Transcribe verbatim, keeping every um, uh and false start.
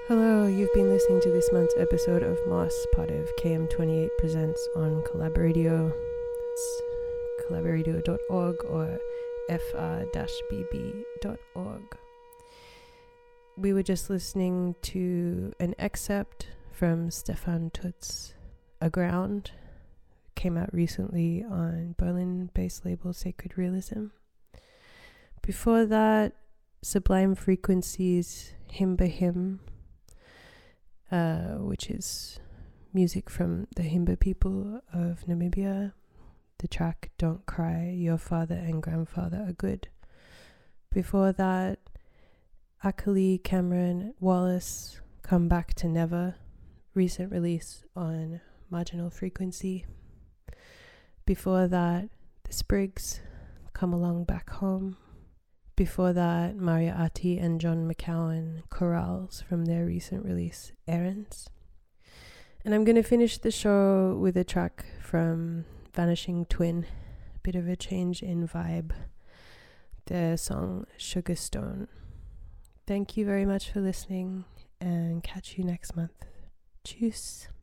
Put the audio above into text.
Hello, you've been listening to this month's episode of Moss, part of K M twenty-eight Presents on Collaboradio. That's collaboradio dot org or f r dash b b dot org. We were just listening to an excerpt from Stefan Tutz's Aground. Came out recently on Berlin-based label Sacred Realism. Before that, Sublime Frequencies, Himba Him, uh, which is music from the Himba people of Namibia. The track Don't Cry, Your Father and Grandfather Are Good. Before that, Akali Cameron Wallace, Come Back to Never, recent release on Marginal Frequency. Before that, The Sprigs, Come Along Back Home. Before that, Maria Ati and John McCowan, Chorales from their recent release, Errands. And I'm going to finish the show with a track from Vanishing Twin, a bit of a change in vibe, their song Sugar Stone. Thank you very much for listening and catch you next month. Tschüss.